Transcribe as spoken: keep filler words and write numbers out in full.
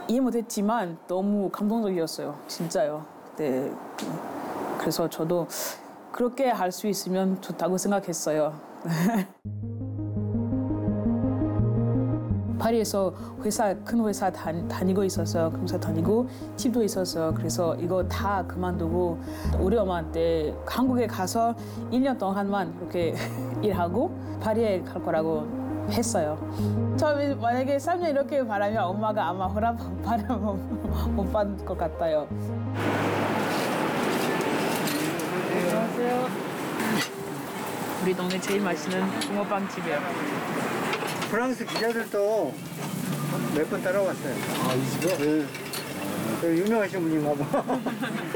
이해 못했지만 너무 감동적이었어요. 진짜요. 네. 그래서 저도 그렇게 할 수 있으면 좋다고 생각했어요. 파리에서 회사, 큰 회사 다니, 다니고 있었어요. 회사 다니고 집도 있었어요. 그래서 이거 다 그만두고 우리 엄마한테 한국에 가서 일 년 동안만 이렇게 일하고 파리에 갈 거라고 했어요. 처음에 만약에 삼 년 이렇게 바라면 엄마가 아마 허락 받으면 못 받을 것 같아요. 안녕하세요. 우리 동네 제일 맛있는 붕어빵 집이에요. 프랑스 기자들도 몇 번 따라왔어요. 아, 이 집이요? 네. 유명하신 분인가 봐.